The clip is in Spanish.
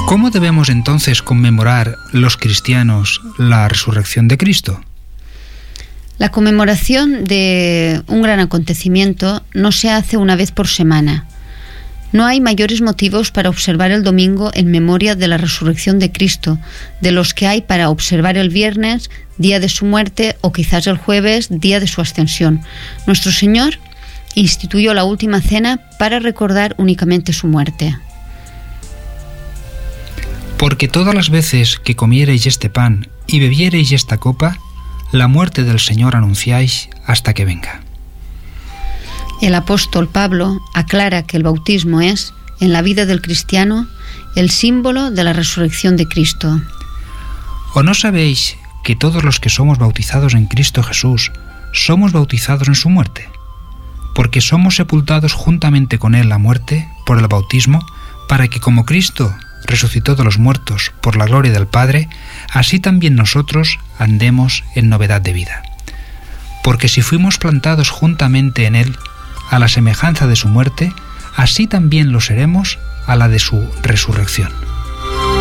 ¿Cómo debemos entonces conmemorar los cristianos la resurrección de Cristo? La conmemoración de un gran acontecimiento no se hace una vez por semana. No hay mayores motivos para observar el domingo en memoria de la resurrección de Cristo, de los que hay para observar el viernes, día de su muerte, o quizás el jueves, día de su ascensión. Nuestro Señor instituyó la última cena para recordar únicamente su muerte. Porque todas las veces que comiereis este pan y bebiereis esta copa, la muerte del Señor anunciáis hasta que venga. El apóstol Pablo aclara que el bautismo es, en la vida del cristiano, el símbolo de la resurrección de Cristo. ¿O no sabéis que todos los que somos bautizados en Cristo Jesús somos bautizados en su muerte? Porque somos sepultados juntamente con Él la muerte por el bautismo, para que como Cristo resucitó de los muertos por la gloria del Padre, así también nosotros andemos en novedad de vida. Porque si fuimos plantados juntamente en Él, a la semejanza de su muerte, así también lo seremos a la de su resurrección.